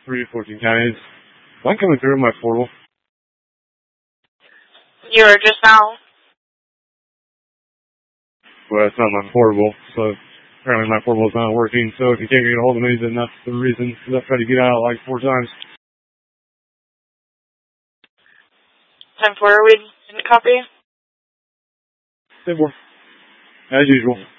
3 to 14 counties. Am I coming through my portal? You were just now? Well, it's not my portable, so apparently my portable's not working. So if you can't get a hold of me, then that's the reason. Because I've tried to get out like 4 times. 10-4, we didn't copy? 10-4. As usual.